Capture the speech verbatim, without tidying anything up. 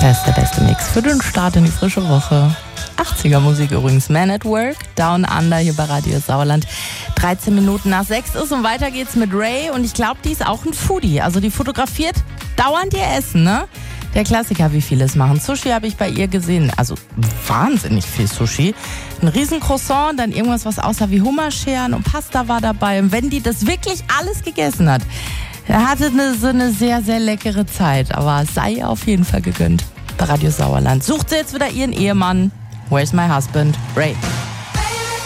Das ist der beste Mix für den Start in die frische Woche. achtziger Musik übrigens. Man at Work, Down Under hier bei Radio Sauerland. dreizehn Minuten nach sechs ist und weiter geht's mit Ray. Und ich glaube, die ist auch ein Foodie. Also die fotografiert dauernd ihr Essen, ne? Der Klassiker, wie viele es machen. Sushi habe ich bei ihr gesehen. Also wahnsinnig viel Sushi. Ein riesen Croissant, dann irgendwas, was aussah wie Hummerscheren und Pasta war dabei. Und wenn die das wirklich alles gegessen hat, er hatte eine, so eine sehr, sehr leckere Zeit. Aber es sei ihr auf jeden Fall gegönnt. Bei Radio Sauerland sucht sie jetzt wieder ihren Ehemann. Where's my husband? Ray.